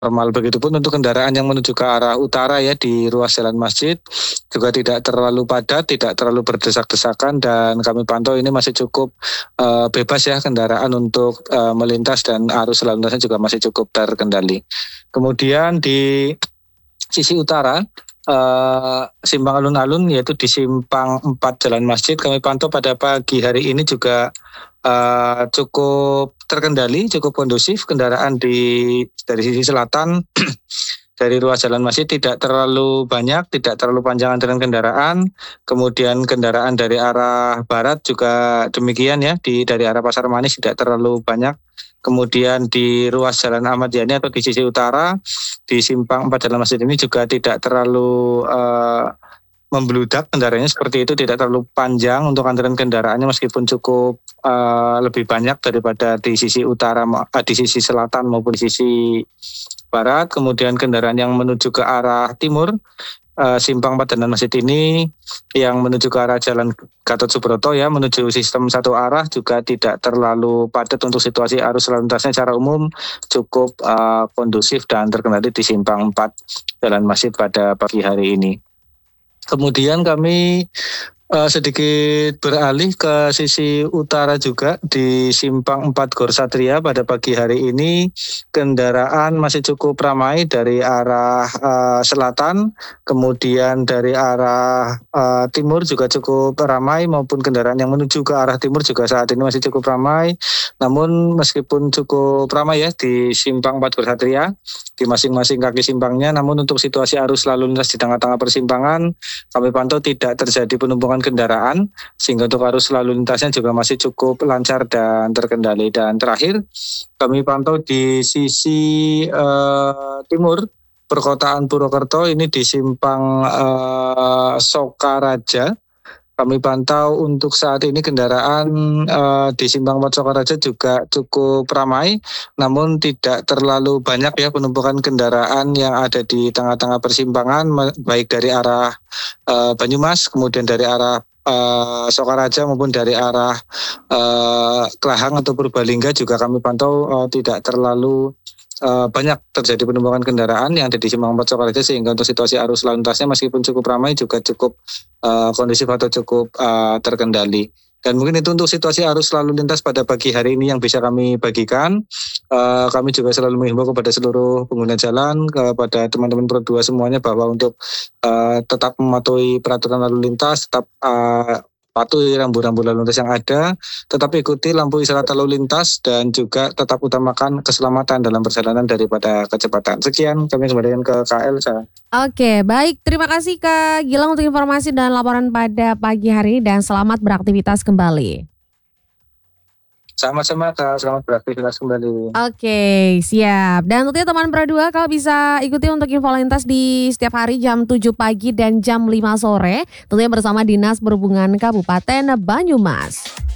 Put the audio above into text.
normal. Begitupun untuk kendaraan yang menuju ke arah utara ya di ruas jalan masjid juga tidak terlalu padat, tidak terlalu berdesak-desakan, dan kami pantau ini masih cukup bebas ya kendaraan untuk melintas, dan arus lalu lintasnya juga masih cukup terkendali. Kemudian di sisi utara simpang alun-alun yaitu di simpang 4 Jalan Masjid kami pantau pada pagi hari ini juga cukup terkendali, cukup kondusif. Kendaraan dari sisi selatan dari ruas jalan masjid tidak terlalu banyak, tidak terlalu panjang antrian kendaraan. Kemudian kendaraan dari arah barat juga demikian ya, dari arah Pasar Manis tidak terlalu banyak. Kemudian di ruas Jalan Ahmad Yani atau di sisi utara di simpang 4 Jalan Masjid ini juga tidak terlalu membludak kendaraannya, seperti itu, tidak terlalu panjang untuk antrian kendaraannya meskipun cukup lebih banyak daripada di sisi utara, di sisi selatan maupun di sisi barat. Kemudian kendaraan yang menuju ke arah timur simpang 4 Jalan Masjid ini yang menuju ke arah Jalan Gatot Subroto ya, menuju sistem satu arah juga tidak terlalu padat. Untuk situasi arus lalu lintasnya secara umum cukup kondusif dan terkendali di simpang 4 Jalan Masjid pada pagi hari ini. Kemudian kami sedikit beralih ke sisi utara juga di simpang 4 Gor Satria pada pagi hari ini kendaraan masih cukup ramai dari arah selatan, kemudian dari arah timur juga cukup ramai, maupun kendaraan yang menuju ke arah timur juga saat ini masih cukup ramai. Namun meskipun cukup ramai ya di simpang 4 Gor Satria di masing-masing kaki simpangnya, namun untuk situasi arus lalu lintas di tengah-tengah persimpangan kami pantau tidak terjadi penumpukan kendaraan, sehingga untuk arus lalu lintasnya juga masih cukup lancar dan terkendali. Dan terakhir kami pantau di sisi timur perkotaan Purwokerto ini di simpang Sokaraja. Kami pantau untuk saat ini kendaraan di simpang 4 Sokaraja juga cukup ramai, namun tidak terlalu banyak ya penumpukan kendaraan yang ada di tengah-tengah persimpangan, baik dari arah Banyumas, kemudian dari arah Sokaraja maupun dari arah Kelahang atau Purbalingga juga kami pantau tidak terlalu banyak terjadi penumpukan kendaraan yang ada di simpang 4 Sokaraja, sehingga untuk situasi arus lalu lintasnya meskipun cukup ramai juga cukup kondusif atau cukup terkendali. Dan mungkin itu untuk situasi arus lalu lintas pada pagi hari ini yang bisa kami bagikan. Kami juga selalu menghimbau kepada seluruh pengguna jalan, kepada teman-teman Pro 2 semuanya, bahwa untuk tetap mematuhi peraturan lalu lintas, tetap patuhi rambu-rambu lalu lintas yang ada, tetap ikuti lampu isyarat lalu lintas, dan juga tetap utamakan keselamatan dalam perjalanan daripada kecepatan. Sekian, kami kembalikan ke KL. Oke, baik. Terima kasih Kak Gilang untuk informasi dan laporan pada pagi hari, dan selamat beraktivitas kembali. Sama-sama Kak, selamat beraktivitas kembali. Oke, siap. Dan tentunya teman Pro 2 kalau bisa ikuti untuk info lintas di setiap hari jam 7 pagi dan jam 5 sore, tentunya bersama Dinas Perhubungan Kabupaten Banyumas.